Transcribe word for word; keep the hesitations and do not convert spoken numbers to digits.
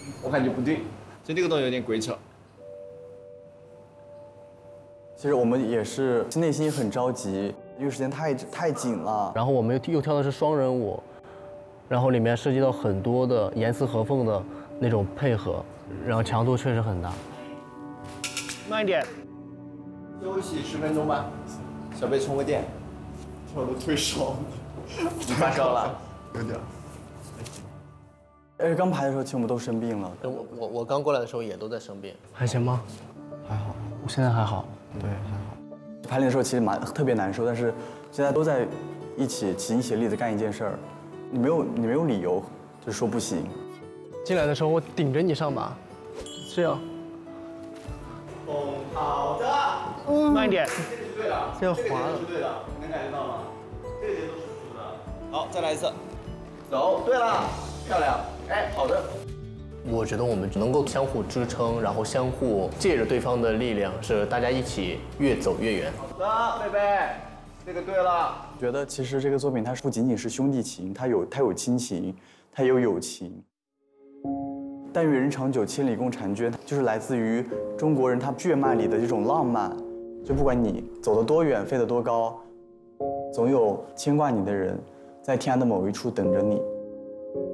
我感觉不对，就这个动作有点鬼扯。 其实我们也是内心很着急，因为时间太太紧了。 然后我们又又跳的是双人舞，然后里面涉及到很多的严丝合缝的那种配合，然后强度确实很大。 慢一点。休息十分钟吧，小贝充个电。我都退烧了，你发烧了？有点。 而且刚排的时候，其实我们都生病了。 我我我刚过来的时候也都在生病。 还行吗？ 还好，我现在还好。 对，还好。排练的时候其实蛮特别难受，但是现在都在一起齐心协力的干一件事儿，你没有你没有理由就说不行。 进来的时候我顶着你上吧，这样。 好的，嗯，慢一点。这个是对的， 这样滑了。 这个节奏是对的，能感觉到吗？这个节奏是舒服的。好，再来一次。走，对了，漂亮。哎，好的。 我觉得我们能够相互支撑，然后相互借着对方的力量，是大家一起越走越远。 好的，贝贝，这个对了。 觉得其实这个作品它不仅仅是兄弟情，它有它有亲情，它也有友情。但愿人长久，千里共婵娟，就是来自于中国人他血脉里的这种浪漫。就不管你走得多远，飞得多高，总有牵挂你的人在天涯的某一处等着你。